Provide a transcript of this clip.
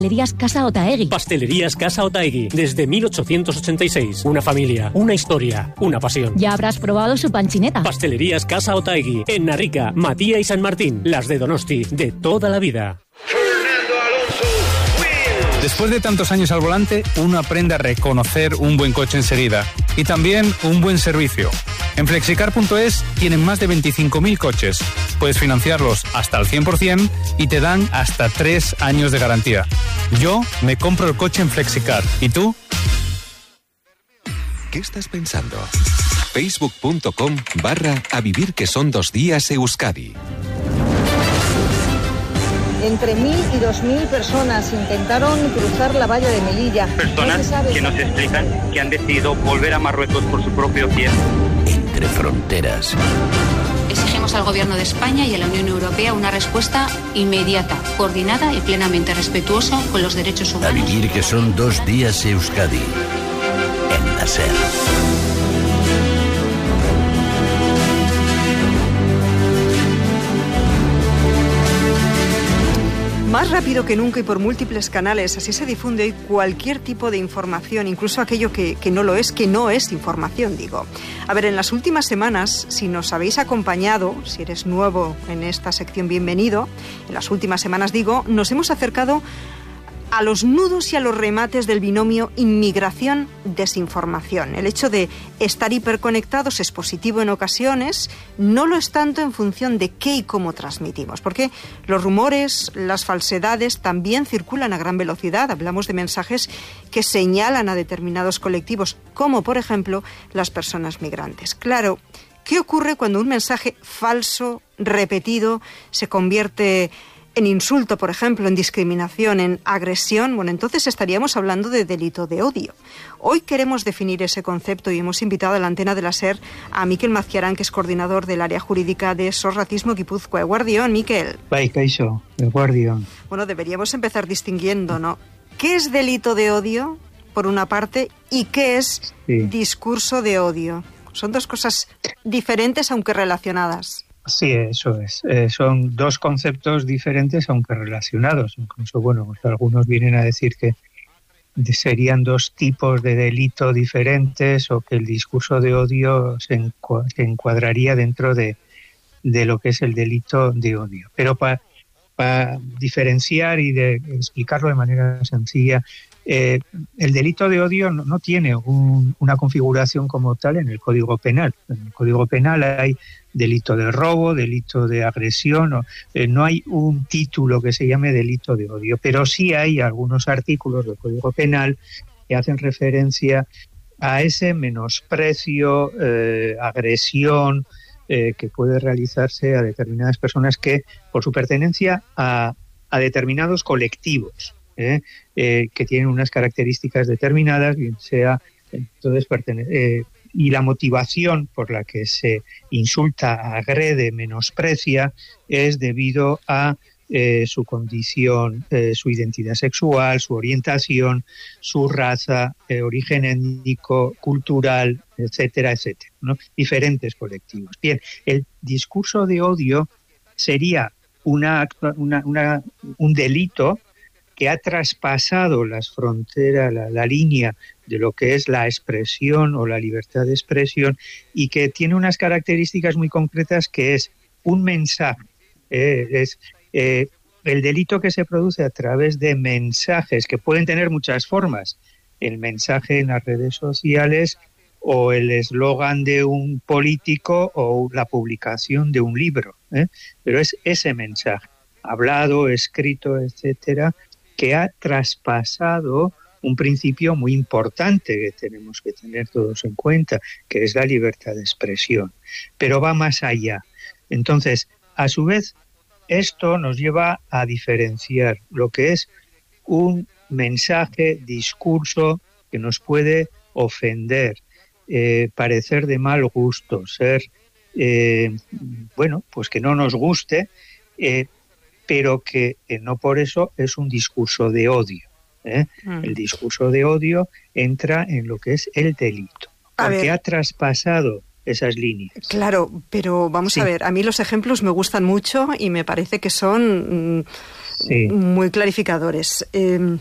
Pastelerías Casa Otaegui. Pastelerías Casa Otaegui, desde 1886. Una familia, una historia, una pasión. Ya habrás probado su panchineta. Pastelerías Casa Otaegui, en Narrica, Matía y San Martín. Las de Donosti, de toda la vida. Después de tantos años al volante, uno aprende a reconocer un buen coche enseguida. Y también un buen servicio. En Flexicar.es tienen más de 25.000 coches. Puedes financiarlos hasta el 100% y te dan hasta 3 años de garantía. Yo me compro el coche en Flexicar. ¿Y tú? ¿Qué estás pensando? Facebook.com/A Vivir que son 2 días Euskadi. Entre 1.000 y 2.000 personas intentaron cruzar la valla de Melilla. Personas que nos explican que han decidido volver a Marruecos por su propio pie. Entre fronteras. Exigimos al Gobierno de España y a la Unión Europea una respuesta inmediata, coordinada y plenamente respetuosa con los derechos humanos. A Vivir que son 2 días Euskadi. En la SER. Más rápido que nunca y por múltiples canales, así se difunde hoy cualquier tipo de información, incluso aquello que no lo es, que no es información, digo. A ver, en las últimas semanas, si nos habéis acompañado, si eres nuevo en esta sección, bienvenido. En las últimas semanas, digo, nos hemos acercado a los nudos y a los remates del binomio inmigración-desinformación. El hecho de estar hiperconectados es positivo en ocasiones, no lo es tanto en función de qué y cómo transmitimos, porque los rumores, las falsedades también circulan a gran velocidad. Hablamos de mensajes que señalan a determinados colectivos, como por ejemplo las personas migrantes. Claro, ¿qué ocurre cuando un mensaje falso, repetido, se convierte en insulto, por ejemplo, en discriminación, en agresión? Bueno, entonces estaríamos hablando de delito de odio. Hoy queremos definir ese concepto y hemos invitado a la antena de la SER a Mikel Mazquiarán, que es coordinador del área jurídica de SOS Racismo Guipúzcoa. Eguardión, Mikel. Bai, kaixo, eguardión. Bueno, deberíamos empezar distinguiendo, ¿no? ¿Qué es delito de odio, por una parte, y qué es discurso de odio? Son dos cosas diferentes, aunque relacionadas. Sí, eso es. Son dos conceptos diferentes, aunque relacionados. Incluso, bueno, pues algunos vienen a decir que serían dos tipos de delito diferentes o que el discurso de odio se encuadraría dentro de lo que es el delito de odio. Pero para diferenciar y de explicarlo de manera sencilla, el delito de odio no tiene una configuración como tal en el Código Penal. En el Código Penal hay delito de robo, delito de agresión, no hay un título que se llame delito de odio, pero sí hay algunos artículos del Código Penal que hacen referencia a ese menosprecio, agresión que puede realizarse a determinadas personas que por su pertenencia a determinados colectivos que tienen unas características determinadas, bien sea entonces y la motivación por la que se insulta, agrede, menosprecia es debido a su condición, su identidad sexual, su orientación, su raza, origen étnico, cultural, etcétera, etcétera, ¿no? Diferentes colectivos. Bien, el discurso de odio sería un delito que ha traspasado las fronteras, la línea de lo que es la expresión o la libertad de expresión y que tiene unas características muy concretas, que es un mensaje, el delito que se produce a través de mensajes que pueden tener muchas formas, el mensaje en las redes sociales o el eslogan de un político o la publicación de un libro, pero es ese mensaje, hablado, escrito, etcétera, que ha traspasado un principio muy importante que tenemos que tener todos en cuenta, que es la libertad de expresión, pero va más allá. Entonces, a su vez, esto nos lleva a diferenciar lo que es un mensaje, discurso que nos puede ofender, parecer de mal gusto, ser, pues que no nos guste, pero que no por eso es un discurso de odio. El discurso de odio entra en lo que es el delito, porque ha traspasado esas líneas. Claro, pero vamos a ver, a mí los ejemplos me gustan mucho y me parece que son muy clarificadores.